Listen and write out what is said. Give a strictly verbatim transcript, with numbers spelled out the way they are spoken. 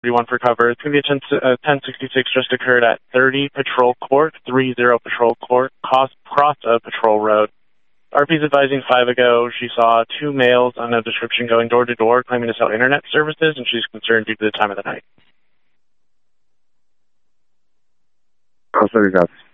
thirty-one for cover. It's going to be a ten, uh, ten sixty-six just occurred at thirty Patrol Court, thirty Patrol Court, cross, cross of Patrol Road. R P's advising five ago she saw two males on a description going door to door claiming to sell internet services, and she's concerned due to the time of the night. Oh, sorry, guys.